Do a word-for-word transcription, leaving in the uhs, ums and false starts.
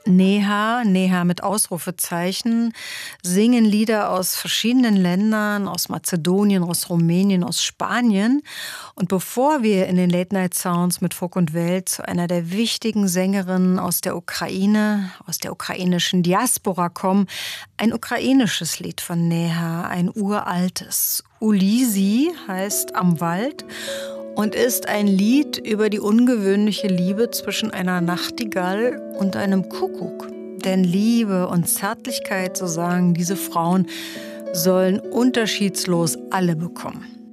Neha, Neha mit Ausrufezeichen, singen Lieder aus verschiedenen Ländern, aus Mazedonien, aus Rumänien, aus Spanien. Und bevor wir in den Late-Night-Sounds mit Folk und Welt zu einer der wichtigen Sängerinnen aus der Ukraine, aus der ukrainischen Diaspora kommen, ein ukrainisches Lied von Neha, ein uraltes. Ulisi heißt Am Wald und ist ein Lied über die ungewöhnliche Liebe zwischen einer Nachtigall und einem Kuckuck. Denn Liebe und Zärtlichkeit, so sagen diese Frauen, sollen unterschiedslos alle bekommen.